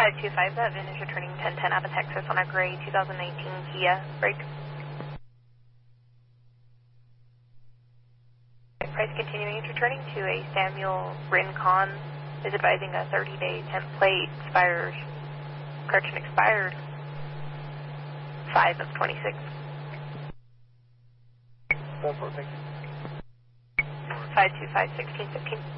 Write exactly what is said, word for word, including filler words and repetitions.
five two five, that V I N is returning ten ten out of Texas on a gray two thousand nineteen Kia. Break. Price continuing, it's returning to a Samuel Rincon, is advising a thirty day template, expires, correction expired, five of twenty-six. Four, four, thank you. five two five, sixteen fifteen.